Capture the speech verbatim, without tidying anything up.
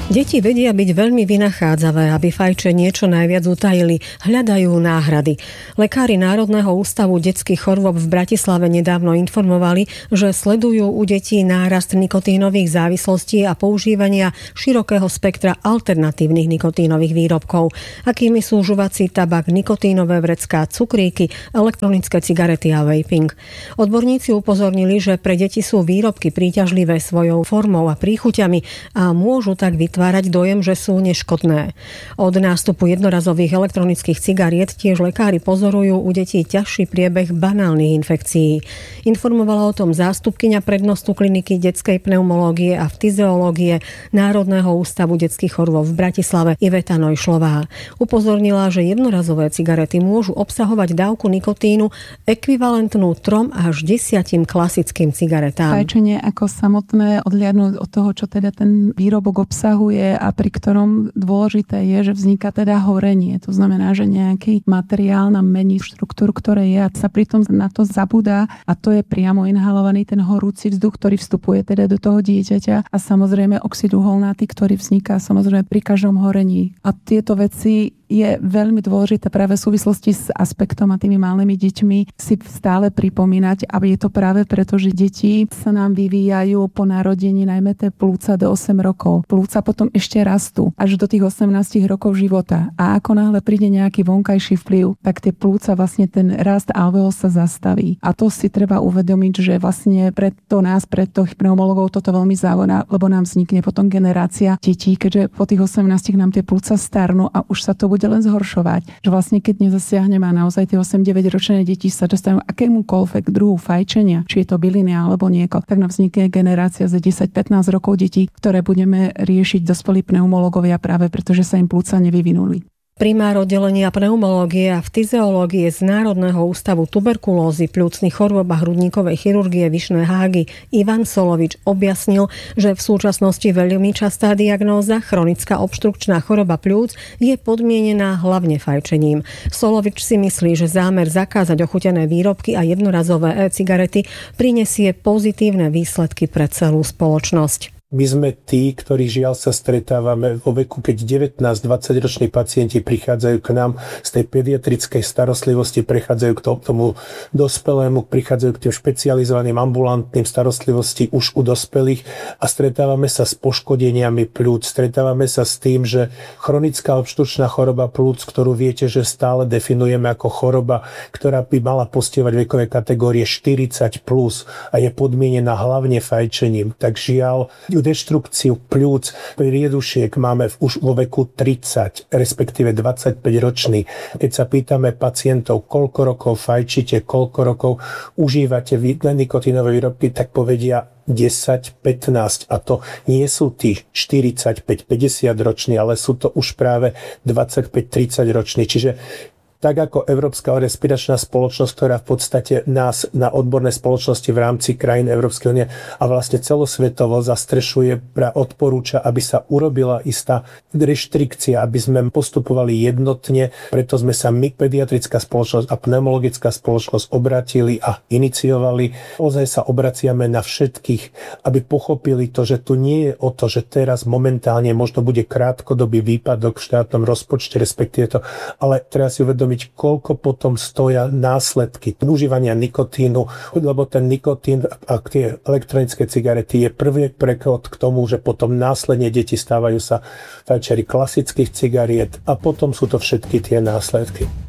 Deti vedia byť veľmi vynachádzavé, aby fajčenie čo najviac utajili. Hľadajú náhrady. Lekári Národného ústavu detských chorôb v Bratislave nedávno informovali, že sledujú u detí nárast nikotínových závislostí a používania širokého spektra alternatívnych nikotínových výrobkov, akými sú žuvací tabak, nikotínové vrecká, cukríky, elektronické cigarety a vaping. Odborníci upozornili, že pre deti sú výrobky príťažlivé svojou formou a príchuťami a môžu tak vytvárať vytvárať dojem, že sú neškodné. Od nástupu jednorazových elektronických cigariet tiež lekári pozorujú u detí ťažší priebeh banálnych infekcií. Informovala o tom zástupkyňa prednostu kliniky detskej pneumológie a fyziológie Národného ústavu detských chorôb v Bratislave Iveta Nojšlová. Upozornila, že jednorazové cigarety môžu obsahovať dávku nikotínu ekvivalentnú trom až desiatim klasickým cigaretám. Fajčenie ako samotné, odliadnúť od toho, čo teda ten výrobok obsahuje, a pri ktorom dôležité je, že vzniká teda horenie. To znamená, že nejaký materiál nám mení štruktúru, ktoré je a sa pritom na to zabúda a to je priamo inhalovaný ten horúci vzduch, ktorý vstupuje teda do toho dieťaťa a samozrejme oxid uholnatý, ktorý vzniká samozrejme pri každom horení. A tieto veci je veľmi dôležité práve v súvislosti s aspektom a tými malými deťmi si stále pripomínať, aby je to práve preto, že deti sa nám vyvíjajú po narodení, najmä tie plúca do osem rokov. Plúca potom ešte rastú až do tých osemnásť rokov života. A ako náhle príde nejaký vonkajší vplyv, tak tie plúca vlastne ten rast alveol sa zastaví. A to si treba uvedomiť, že vlastne preto nás, preto pneumologov toto veľmi zaujíma, lebo nám vznikne potom generácia detí, keďže po tých osemnástich nám tie plúca starnú a už sa to bude len zhoršovať. Že vlastne keď nezasiahneme a naozaj tie osem deväť ročné deti sa dostanú akémukoľvek druhu fajčenia, či je to byliny alebo nieko, tak nám vznikne generácia za desať pätnásť rokov detí, ktoré budeme riešiť dospelí pneumológovia práve pretože sa im plúca nevyvinuli. Primár oddelenia pneumológie a fyziológie z Národného ústavu tuberkulózy, pľúcnych chorôb a hrudníkovej chirurgie Vyšné Hágy Ivan Solovič objasnil, že v súčasnosti veľmi častá diagnóza chronická obštrukčná choroba pľúc je podmienená hlavne fajčením. Solovič si myslí, že zámer zakázať ochutené výrobky a jednorazové e-cigarety prinesie pozitívne výsledky pre celú spoločnosť. My sme tí, ktorí žiaľ sa stretávame vo veku, keď devätnásť dvadsať roční pacienti prichádzajú k nám z tej pediatrickej starostlivosti, prechádzajú k tomu dospelému, prichádzajú k tým špecializovaným ambulantným starostlivosti už u dospelých a stretávame sa s poškodeniami pľúc. Stretávame sa s tým, že chronická obštručná choroba pľúc, ktorú viete, že stále definujeme ako choroba, ktorá by mala postihovať vekové kategórie štyridsať plus a je podmienená hlavne fajčením. Tak žiaľ, deštrukciu pľúc priedušiek máme už vo veku tridsať, respektíve dvadsaťpäť ročný. Keď sa pýtame pacientov, koľko rokov fajčíte, koľko rokov užívate nikotínové výrobky, tak povedia desať pätnásť. A to nie sú tí štyridsaťpäť päťdesiat roční, ale sú to už práve dvadsaťpäť tridsať roční. Čiže tak ako Európska respiračná spoločnosť, ktorá v podstate nás na odborné spoločnosti v rámci krajín Európskej únie a vlastne celosvetovo zastrešuje, odporúča, aby sa urobila istá reštrikcia, aby sme postupovali jednotne. Preto sme sa my, pediatrická spoločnosť a pneumologická spoločnosť, obratili a iniciovali. Ozaj sa obraciame na všetkých, aby pochopili to, že tu nie je o to, že teraz momentálne možno bude krátkodobý výpadok v štátnom rozpočte, respektíve to, ale treba si uvedomiť, koľko potom stoja následky užívania nikotínu, lebo ten nikotín a tie elektronické cigarety je prvý preklad k tomu, že potom následne deti stávajú sa fajčeri klasických cigariet a potom sú to všetky tie následky.